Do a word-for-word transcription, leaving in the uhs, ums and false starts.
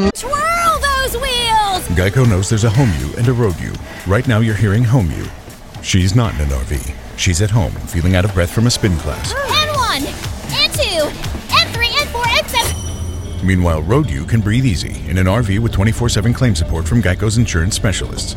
Twirl those wheels! Geico knows there's a home you and a road you. Right now you're hearing home you. She's not in an R V. She's at home, feeling out of breath from a spin class. And one, and two, and three, and four, and seven. Meanwhile, road you can breathe easy in an R V with twenty-four seven claim support from Geico's insurance specialists.